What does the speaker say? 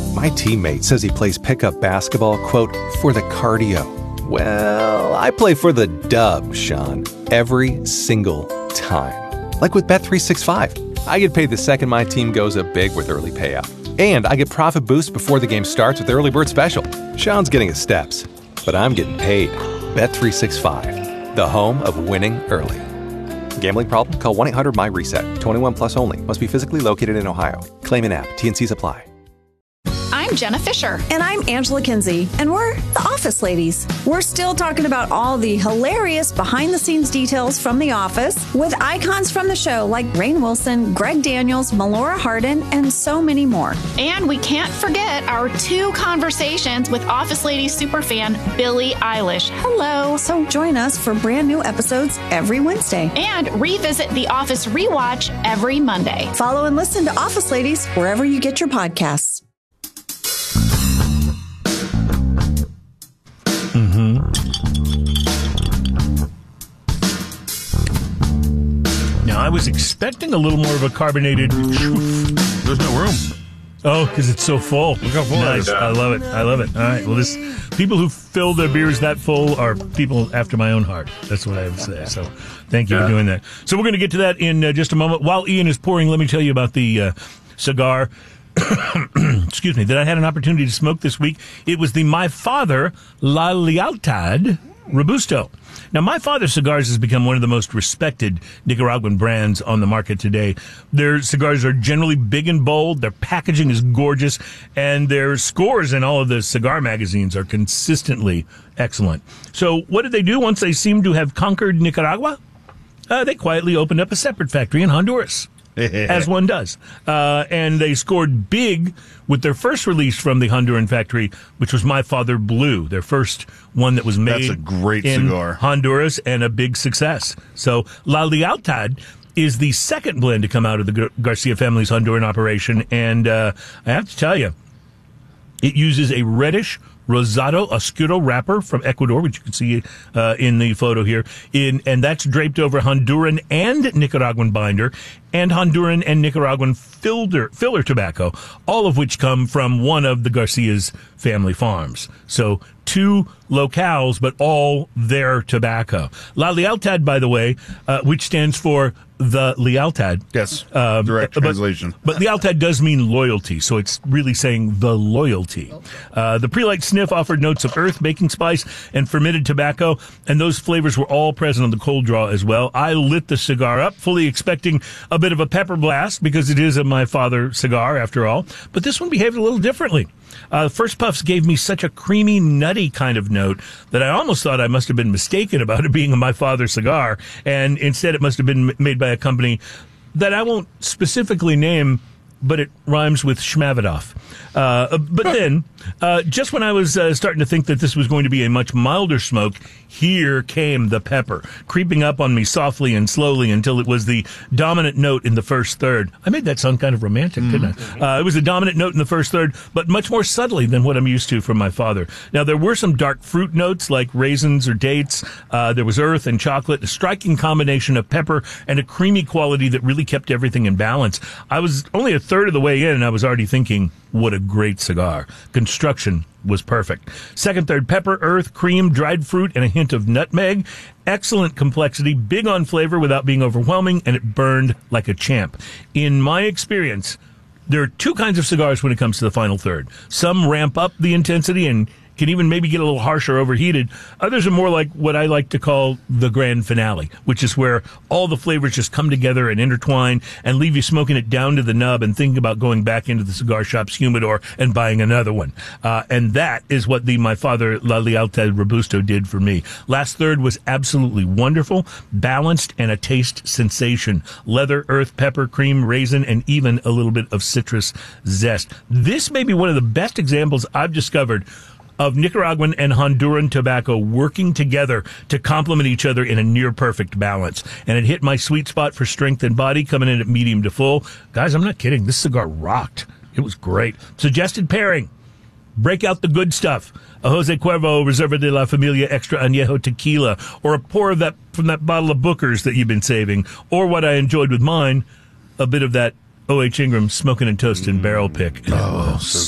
My teammate says he plays pickup basketball, quote, for the cardio. Well, I play for the dub, Sean, every single time. Like with Bet365. I get paid the second my team goes up big with early payout. And I get profit boost before the game starts with Early Bird Special. Sean's getting his steps, but I'm getting paid. Bet365, the home of winning early. Gambling problem? Call 1-800-MY-RESET. 21 plus only. Must be physically located in Ohio. Claim in app. T&Cs apply. I'm Jenna Fisher. And I'm Angela Kinsey. And we're the Office Ladies. We're still talking about all the hilarious behind-the-scenes details from The Office with icons from the show like Rainn Wilson, Greg Daniels, Melora Hardin, and so many more. And we can't forget our 2 conversations with Office Ladies superfan Billie Eilish. Hello. So join us for brand new episodes every Wednesday. And revisit The Office Rewatch every Monday. Follow and listen to Office Ladies wherever you get your podcasts. Now, I was expecting a little more of a carbonated. There's no room. Oh, because it's so full. Look how full nice. it is. I love it. I love it. All right. Well, people who fill their beers that full are people after my own heart. That's what I would say. So thank you for doing that. So we're going to get to that in just a moment. While Ian is pouring, let me tell you about the cigar excuse me, that I had an opportunity to smoke this week. It was the My Father La Lealtad Robusto. Now, My Father Cigars has become one of the most respected Nicaraguan brands on the market today. Their cigars are generally big and bold, their packaging is gorgeous, and their scores in all of the cigar magazines are consistently excellent. So what did they do once they seemed to have conquered Nicaragua? They quietly opened up a separate factory in Honduras. As one does. And they scored big with their first release from the Honduran factory, which was My Father Blue, their first one that was made That's a great in cigar. Honduras and a big success. So La Lealtad is the second blend to come out of the Garcia family's Honduran operation. And I have to tell you, it uses a reddish Rosado Oscuro wrapper from Ecuador, which you can see in the photo here, and that's draped over Honduran and Nicaraguan binder, and Honduran and Nicaraguan filler tobacco, all of which come from one of the Garcia's family farms. So 2 locales, but all their tobacco. La Lealtad, by the way, which stands for the Lealtad. Yes, direct translation. But Lealtad does mean loyalty, so it's really saying the loyalty. The pre-light sniff offered notes of earth, baking spice, and fermented tobacco, and those flavors were all present on the cold draw as well. I lit the cigar up, fully expecting a bit of a pepper blast, because it is a My Father cigar, after all. But this one behaved a little differently. First puffs gave me such a creamy, nutty kind of note that I almost thought I must have been mistaken about it being a My Father cigar, and instead it must have been made by a company that I won't specifically name, but it rhymes with Shmavidoff. But then, just when I was starting to think that this was going to be a much milder smoke, here came the pepper, creeping up on me softly and slowly until it was the dominant note in the first third. I made that sound kind of romantic, didn't I? It was the dominant note in the first third, but much more subtly than what I'm used to from My Father. Now, there were some dark fruit notes like raisins or dates. There was earth and chocolate, a striking combination of pepper and a creamy quality that really kept everything in balance. I was only a third of the way in, and I was already thinking, what a great cigar. Construction was perfect. Second, third, pepper, earth, cream, dried fruit, and a hint of nutmeg. Excellent complexity, big on flavor without being overwhelming, and it burned like a champ. In my experience, there are 2 kinds of cigars when it comes to the final third. Some ramp up the intensity and can even maybe get a little harsh or overheated. Others are more like what I like to call the grand finale, which is where all the flavors just come together and intertwine and leave you smoking it down to the nub and thinking about going back into the cigar shop's humidor and buying another one. And that is what the My Father La Lealtad Robusto did for me. Last third was absolutely wonderful, balanced, and a taste sensation. Leather, earth, pepper, cream, raisin, and even a little bit of citrus zest. This may be one of the best examples I've discovered of Nicaraguan and Honduran tobacco working together to complement each other in a near-perfect balance. And it hit my sweet spot for strength and body, coming in at medium to full. Guys, I'm not kidding. This cigar rocked. It was great. Suggested pairing. Break out the good stuff. A Jose Cuervo Reserva de la Familia Extra Añejo Tequila, or a pour of that from that bottle of Booker's that you've been saving, or what I enjoyed with mine, a bit of that O.H. Ingram Smoking and Toasting Barrel Pick. Oh, so